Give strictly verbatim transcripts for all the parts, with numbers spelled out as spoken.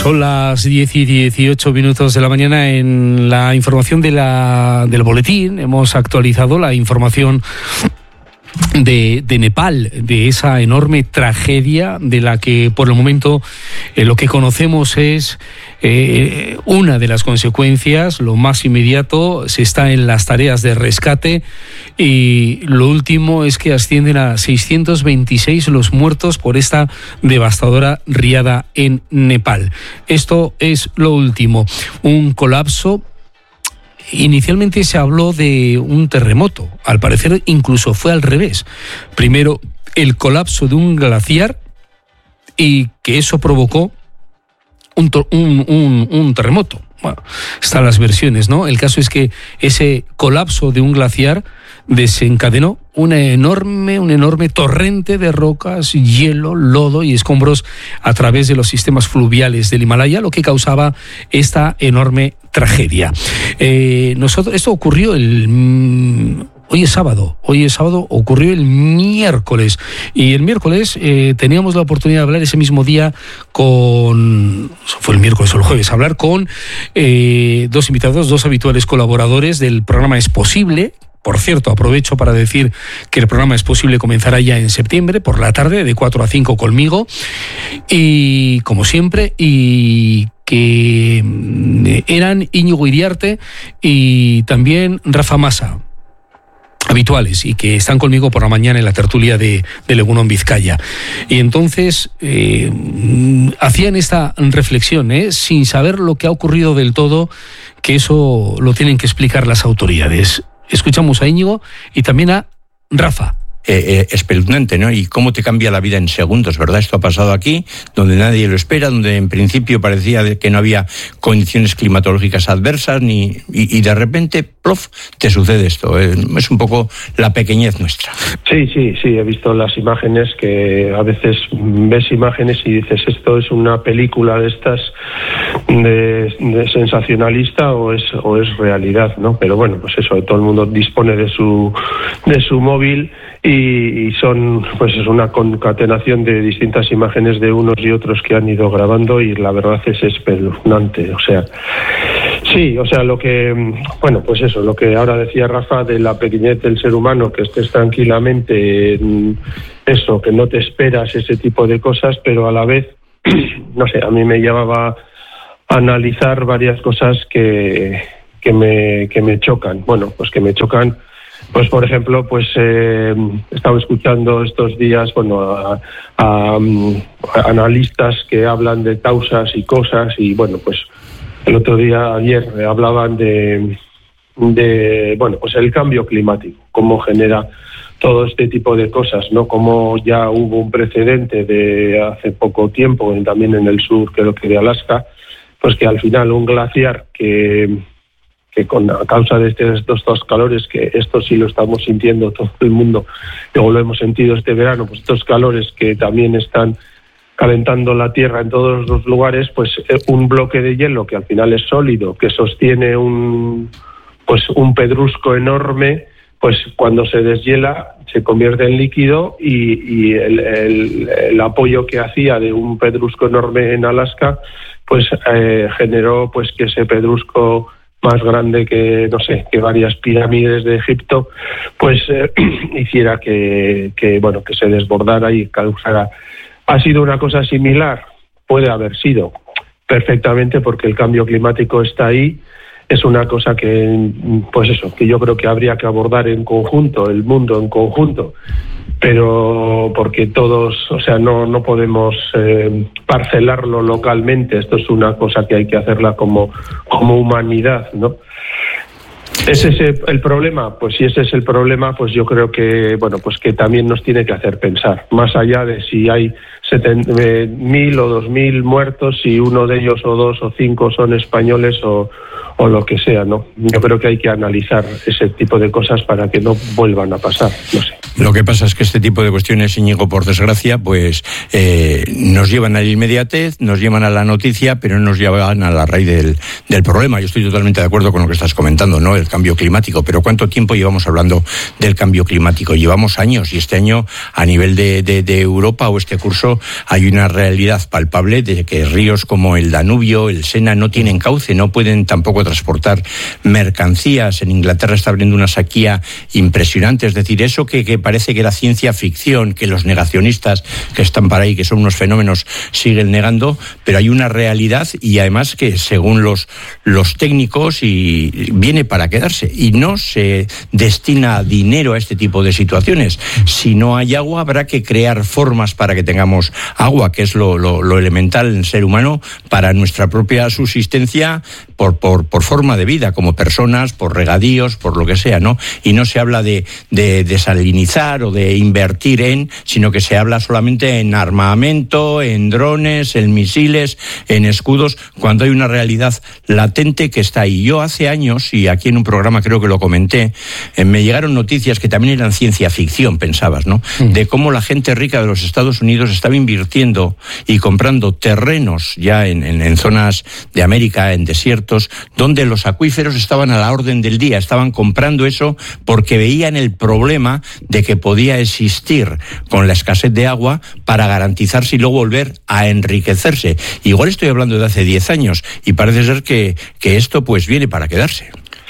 Son las diez y dieciocho minutos de la mañana. En la información de la, del boletín hemos actualizado la información de, de Nepal, de esa enorme tragedia de la que por el momento eh, lo que conocemos es eh, una de las consecuencias. Lo más inmediato se está en las tareas de rescate y lo último es que ascienden a seiscientos veintiséis los muertos por esta devastadora riada en Nepal. Esto es lo último, un colapso. Inicialmente se habló de un terremoto, al parecer incluso fue al revés. Primero el colapso de un glaciar y que eso provocó un, un, un, un terremoto. Bueno, están las versiones, ¿no? El caso es que ese colapso de un glaciar desencadenó una enorme, un enorme torrente de rocas, hielo, lodo y escombros a través de los sistemas fluviales del Himalaya, lo que causaba esta enorme tragedia. Eh, nosotros, esto ocurrió el... Hoy es sábado, hoy es sábado, ocurrió el miércoles y el miércoles eh, teníamos la oportunidad de hablar ese mismo día con, fue el miércoles o el jueves, hablar con eh, dos invitados, dos habituales colaboradores del programa Es Posible. Por cierto, aprovecho para decir que el programa Es Posible comenzará ya en septiembre, por la tarde, de cuatro a cinco conmigo, y como siempre, y que eran Íñigo Iriarte y también Rafa Massa, habituales y que están conmigo por la mañana en la tertulia de, de Legunón Vizcaya. Y entonces eh, hacían esta reflexión, ¿eh? sin saber lo que ha ocurrido del todo, que eso lo tienen que explicar las autoridades. Escuchamos a Íñigo y también a Rafa. Eh, eh, espeluznante, ¿no? Y cómo te cambia la vida en segundos, ¿verdad? Esto ha pasado aquí, donde nadie lo espera, donde en principio parecía que no había condiciones climatológicas adversas, ni y, y de repente, plof, te sucede esto. Eh, es un poco la pequeñez nuestra. Sí, sí, sí, he visto las imágenes, que a veces ves imágenes y dices, esto es una película de estas de, de sensacionalista o es o es realidad, ¿no? Pero bueno, pues eso, todo el mundo dispone de su de su móvil y, y son, pues es una concatenación de distintas imágenes de unos y otros que han ido grabando y la verdad es espeluznante. O sea, sí, o sea, lo que, bueno, pues eso, lo que ahora decía Rafa de la pequeñez del ser humano, que estés tranquilamente en eso, que no te esperas ese tipo de cosas, pero a la vez, no sé, a mí me llevaba a analizar varias cosas que, que me, que me chocan. Bueno, pues que me chocan. Pues, por ejemplo, pues eh, he estado escuchando estos días, bueno, a, a, a analistas que hablan de causas y cosas y, bueno, pues el otro día, ayer, hablaban de, de, bueno, pues el cambio climático, cómo genera todo este tipo de cosas, ¿no? Como ya hubo un precedente de hace poco tiempo, también en el sur, creo que de Alaska, pues que al final un glaciar que... que con a causa de estos, estos calores, que esto sí lo estamos sintiendo todo el mundo, luego lo hemos sentido este verano, pues estos calores que también están calentando la tierra en todos los lugares, pues un bloque de hielo que al final es sólido, que sostiene un pues un pedrusco enorme, pues cuando se deshiela se convierte en líquido y, y el, el, el apoyo que hacía de un pedrusco enorme en Alaska, pues eh, generó pues que ese pedrusco más grande que, no sé, que varias pirámides de Egipto, pues eh, hiciera que, que, bueno, que se desbordara y causara. ¿Ha sido una cosa similar? Puede haber sido, perfectamente, porque el cambio climático está ahí. Es una cosa que, pues eso, que yo creo que habría que abordar en conjunto, el mundo en conjunto, pero porque todos, o sea, no, no podemos eh, parcelarlo localmente. Esto es una cosa que hay que hacerla como, como humanidad, ¿no? ¿Es ese el problema? Pues si ese es el problema, pues yo creo que, bueno, pues que también nos tiene que hacer pensar, más allá de si hay mil o dos mil muertos, si uno de ellos o dos o cinco son españoles o, o lo que sea, ¿no? Yo creo que hay que analizar ese tipo de cosas para que no vuelvan a pasar, no sé. Lo que pasa es que este tipo de cuestiones, Íñigo, por desgracia, pues eh, nos llevan a la inmediatez, nos llevan a la noticia, pero no nos llevan a la raíz del, del problema. Yo estoy totalmente de acuerdo con lo que estás comentando, ¿no? El cambio climático, pero ¿cuánto tiempo llevamos hablando del cambio climático? Llevamos años, y este año a nivel de, de, de Europa, o este curso caso hay una realidad palpable de que ríos como el Danubio, el Sena, no tienen cauce, no pueden tampoco transportar mercancías. En Inglaterra está abriendo una sequía impresionante. Es decir, eso que, que parece que era ciencia ficción, que los negacionistas que están para ahí, que son unos fenómenos, siguen negando, pero hay una realidad y además que según los, los técnicos y viene para quedarse y no se destina dinero a este tipo de situaciones. Si no hay agua, habrá que crear formas para que tengamos agua, que es lo, lo, lo elemental en el ser humano para nuestra propia subsistencia por, por, por forma de vida, como personas, por regadíos, por lo que sea, ¿no? Y no se habla de, de desalinizar o de invertir en, sino que se habla solamente en armamento, en drones, en misiles, en escudos, cuando hay una realidad latente que está ahí. Yo hace años, y aquí en un programa creo que lo comenté, eh, me llegaron noticias que también eran ciencia ficción, pensabas, ¿no? Mm. De cómo la gente rica de los Estados Unidos estaba invirtiendo y comprando terrenos ya en, en, en zonas de América, en desiertos, donde los acuíferos estaban a la orden del día, estaban comprando eso porque veían el problema de que podía existir con la escasez de agua para garantizarse y luego volver a enriquecerse. Igual estoy hablando de hace diez años y parece ser que, que esto pues viene para quedarse.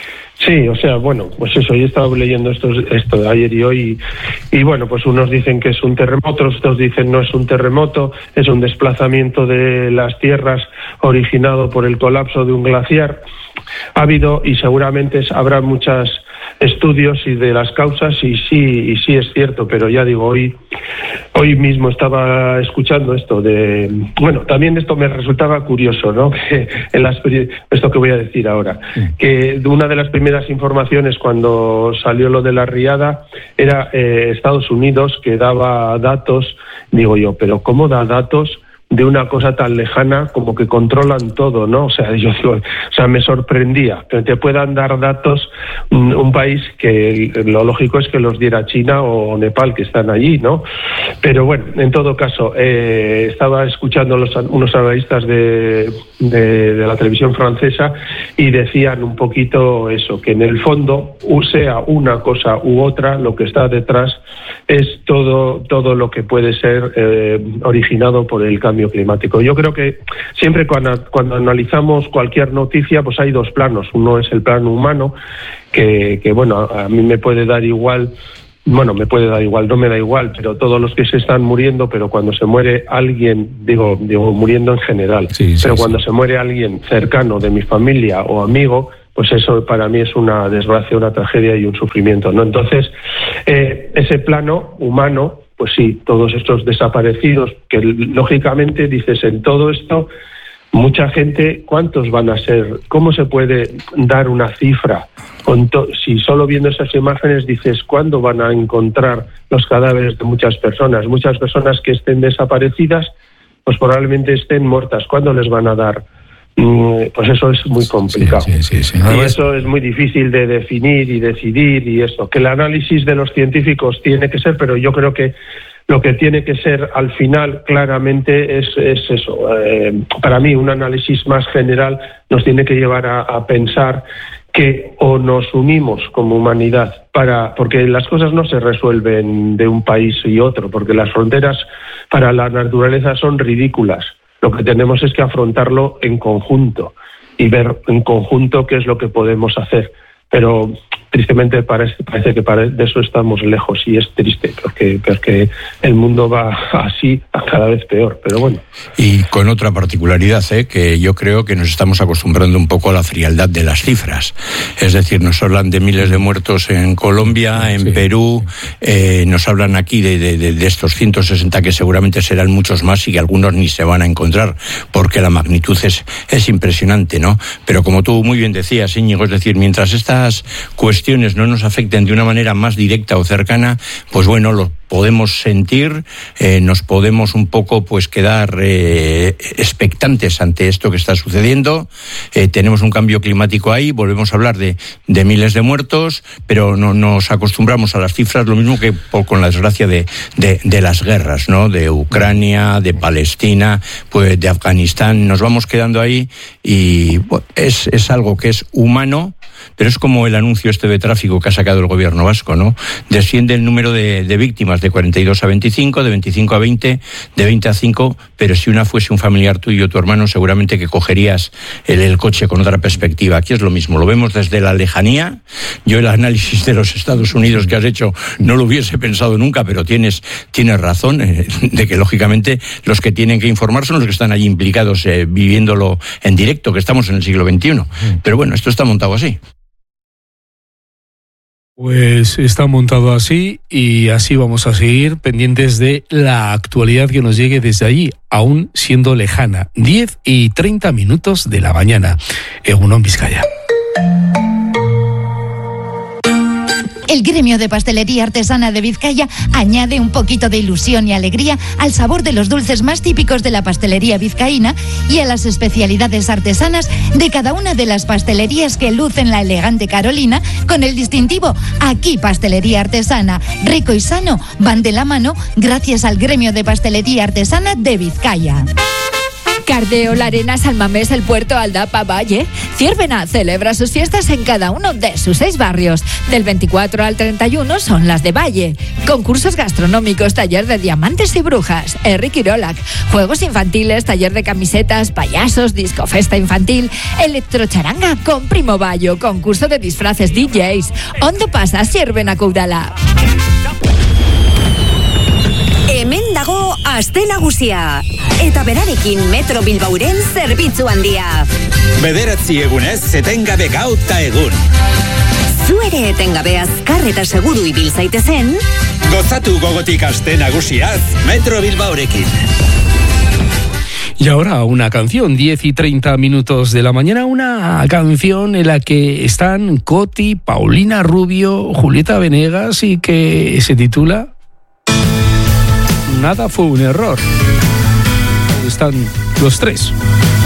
Sí, o sea, bueno, pues eso, yo he estado leyendo esto, esto de ayer y hoy, y, y bueno, pues unos dicen que es un terremoto, otros dicen no es un terremoto, es un desplazamiento de las tierras originado por el colapso de un glaciar. Ha habido, y seguramente habrá muchos estudios y de las causas, y sí, y sí es cierto, pero ya digo, hoy hoy mismo estaba escuchando esto de, bueno, también esto me resultaba curioso, ¿no? Que en las, esto que voy a decir ahora, que una de las primeras informaciones cuando salió lo de la riada era eh, Estados Unidos, que daba datos, digo yo, pero ¿cómo da datos de una cosa tan lejana como que controlan todo, ¿no? O sea, yo digo, o sea, me sorprendía que te puedan dar datos un, un país que lo lógico es que los diera China o Nepal, que están allí, ¿no? Pero bueno, en todo caso, eh, estaba escuchando los, unos analistas de, de, de la televisión francesa y decían un poquito eso, que en el fondo, sea una cosa u otra, lo que está detrás es todo, todo lo que puede ser eh, originado por el cambio climático. Yo creo que siempre cuando, cuando analizamos cualquier noticia, pues hay dos planos. Uno es el plano humano, que, que bueno, a mí me puede dar igual, bueno, me puede dar igual, no me da igual, pero todos los que se están muriendo, pero cuando se muere alguien, digo, digo muriendo en general, sí, sí, pero cuando sí. se muere alguien cercano de mi familia o amigo, pues eso para mí es una desgracia, una tragedia y un sufrimiento, ¿no? Entonces, eh, ese plano humano, pues sí, todos estos desaparecidos, que lógicamente dices en todo esto, mucha gente, ¿cuántos van a ser? ¿Cómo se puede dar una cifra? Con to- si solo viendo esas imágenes dices, ¿cuándo van a encontrar los cadáveres de muchas personas? Muchas personas que estén desaparecidas, pues probablemente estén muertas. ¿Cuándo les van a dar? Pues eso es muy complicado. Sí, sí, sí, sí. Y eso es muy difícil de definir y decidir y esto. Que el análisis de los científicos tiene que ser, pero yo creo que lo que tiene que ser al final claramente es, es eso. Eh, para mí un análisis más general nos tiene que llevar a, a pensar que o nos unimos como humanidad para, porque las cosas no se resuelven de un país y otro, porque las fronteras para la naturaleza son ridículas. Lo que tenemos es que afrontarlo en conjunto y ver en conjunto qué es lo que podemos hacer. Pero tristemente parece, parece que de eso estamos lejos y es triste porque, porque el mundo va así a cada vez peor, pero bueno. Y con otra particularidad, ¿eh? Que yo creo que nos estamos acostumbrando un poco a la frialdad de las cifras. Es decir, nos hablan de miles de muertos en Colombia, en sí. Perú, eh, nos hablan aquí de, de, de estos ciento sesenta que seguramente serán muchos más y que algunos ni se van a encontrar porque la magnitud es, es impresionante, ¿no? Pero como tú muy bien decías, Íñigo, es decir, mientras estas cuestiones no nos afecten de una manera más directa o cercana, pues bueno, lo podemos sentir, eh, nos podemos un poco pues quedar eh, expectantes ante esto que está sucediendo. Eh, tenemos un cambio climático ahí, volvemos a hablar de, de miles de muertos, pero no nos acostumbramos a las cifras, lo mismo que por, con la desgracia de, de, de las guerras, ¿no? De Ucrania, de Palestina, pues de Afganistán, nos vamos quedando ahí y bueno, es, es algo que es humano, pero es como el anuncio este de tráfico que ha sacado el gobierno vasco, ¿no? Desciende el número de, de víctimas de cuarenta y dos a veinticinco, de veinticinco a veinte, de veinte a cinco, pero si una fuese un familiar tuyo, tu hermano, seguramente que cogerías el, el coche con otra perspectiva. Aquí es lo mismo, lo vemos desde la lejanía. Yo el análisis de los Estados Unidos que has hecho no lo hubiese pensado nunca, pero tienes, tienes razón, eh, de que lógicamente los que tienen que informar son los que están allí implicados, eh, viviéndolo en directo, que estamos en el siglo veintiuno. Pero bueno, esto está montado así. Pues está montado así y así vamos a seguir pendientes de la actualidad que nos llegue desde allí, aún siendo lejana. diez y treinta minutos de la mañana. Egunon, Vizcaya. El gremio de pastelería artesana de Vizcaya añade un poquito de ilusión y alegría al sabor de los dulces más típicos de la pastelería vizcaína y a las especialidades artesanas de cada una de las pastelerías que lucen la elegante Carolina con el distintivo Aquí Pastelería Artesana. Rico y sano van de la mano gracias al gremio de pastelería artesana de Vizcaya. Cardeo, La Arena, San Mamés, El Puerto, Aldapa, Valle. Ciervena celebra sus fiestas en cada uno de sus seis barrios. Del veinticuatro al treinta y uno son las de Valle. Concursos gastronómicos, taller de diamantes y brujas, Enrique Irolac. Juegos infantiles, taller de camisetas, payasos, discofesta infantil, electrocharanga con Primo Bayo, concurso de disfraces D Js. Ondo pasa Ciervena Caudala. Hemen dago aste nagusia. Eta berarekin Metro Bilbauren zerbitzu handia. Bederatzi egunez, etengabe gaur ta egun. Zu ere etengabe azkar eta seguru ibil zaitezen. Gozatu gogotik aste nagusiaz, Metro Bilbaurekin. Y ahora una canción, diez y treinta minutos de la mañana, una canción en la que están Coti, Paulina Rubio, Julieta Venegas y que se titula Nada fue un error. Están los tres.